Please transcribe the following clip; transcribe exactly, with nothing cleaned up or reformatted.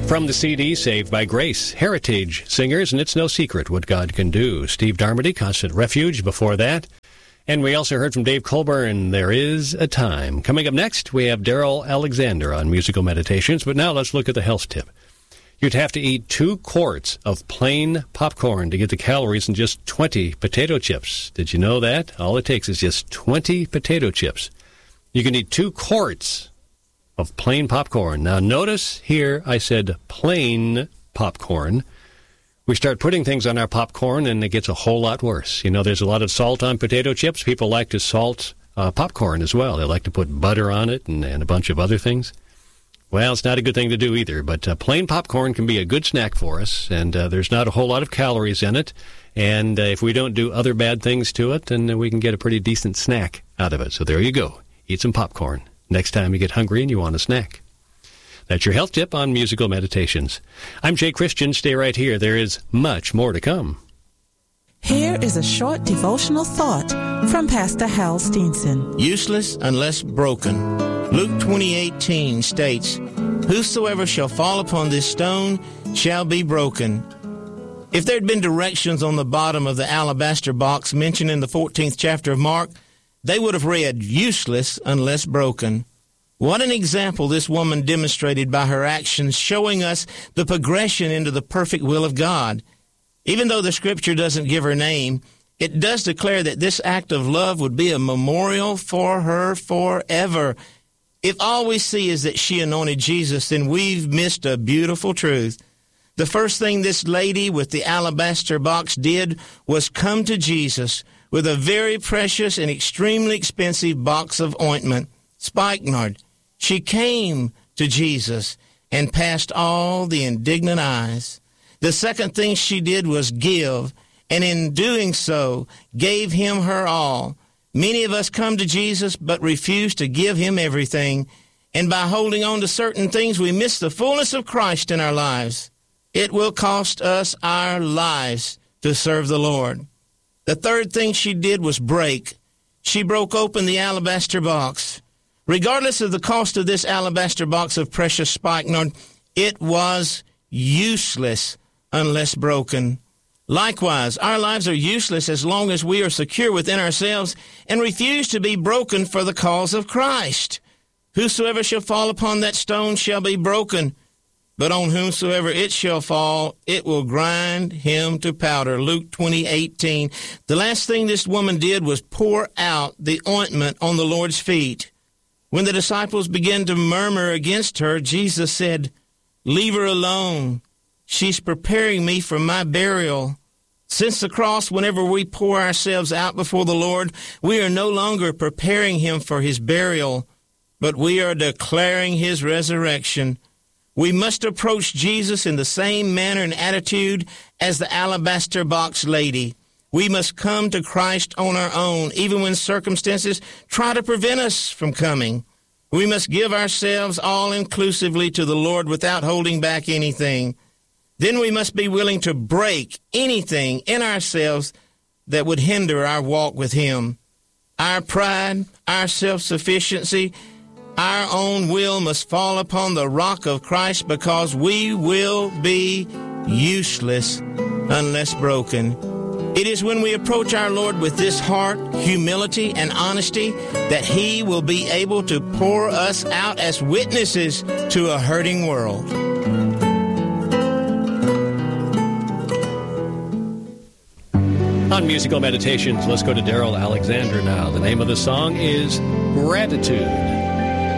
From the C D Saved by Grace, Heritage Singers, and It's No Secret What God Can Do. Steve Darmody, Constant Refuge, before that. And we also heard from Dave Colburn, There Is a Time. Coming up next, we have Daryl Alexander on Musical Meditations, but now let's look at the health tip. You'd have to eat two quarts of plain popcorn to get the calories in just twenty potato chips. Did you know that? All it takes is just twenty potato chips. You can eat two quarts of plain popcorn. Now, notice here I said plain popcorn. We start putting things on our popcorn, and it gets a whole lot worse. You know, there's a lot of salt on potato chips. People like to salt uh, popcorn as well. They like to put butter on it and, and a bunch of other things. Well, it's not a good thing to do either, but uh, plain popcorn can be a good snack for us, and uh, there's not a whole lot of calories in it. And uh, if we don't do other bad things to it, then uh, we can get a pretty decent snack out of it. So there you go. Eat some popcorn next time you get hungry and you want a snack. That's your health tip on Musical Meditations. I'm Jay Christian. Stay right here. There is much more to come. Here is a short devotional thought from Pastor Hal Steenson. Useless unless broken. Luke twenty eighteen states, Whosoever shall fall upon this stone shall be broken. If there had been directions on the bottom of the alabaster box mentioned in the fourteenth chapter of Mark, they would have read, useless unless broken. What an example this woman demonstrated by her actions, showing us the progression into the perfect will of God. Even though the Scripture doesn't give her name, it does declare that this act of love would be a memorial for her forever. If all we see is that she anointed Jesus, then we've missed a beautiful truth. The first thing this lady with the alabaster box did was come to Jesus with a very precious and extremely expensive box of ointment, spikenard. She came to Jesus and passed all the indignant eyes. The second thing she did was give, and in doing so, gave him her all. Many of us come to Jesus but refuse to give him everything, and by holding on to certain things, we miss the fullness of Christ in our lives. It will cost us our lives to serve the Lord. The third thing she did was break. She broke open the alabaster box. Regardless of the cost of this alabaster box of precious spikenard, it was useless unless broken. Likewise, our lives are useless as long as we are secure within ourselves and refuse to be broken for the cause of Christ. Whosoever shall fall upon that stone shall be broken, but on whomsoever it shall fall, it will grind him to powder. Luke twenty eighteen. The last thing this woman did was pour out the ointment on the Lord's feet. When the disciples began to murmur against her, Jesus said, Leave her alone. She's preparing me for my burial. Since the cross, whenever we pour ourselves out before the Lord, we are no longer preparing him for his burial, but we are declaring his resurrection. We must approach Jesus in the same manner and attitude as the alabaster box lady. We must come to Christ on our own, even when circumstances try to prevent us from coming. We must give ourselves all-inclusively to the Lord without holding back anything. Then we must be willing to break anything in ourselves that would hinder our walk with him. Our pride, our self-sufficiency, our own will must fall upon the rock of Christ, because we will be useless unless broken. It is when we approach our Lord with this heart, humility, and honesty that he will be able to pour us out as witnesses to a hurting world. On Musical Meditations, let's go to Daryl Alexander now. The name of the song is Gratitude.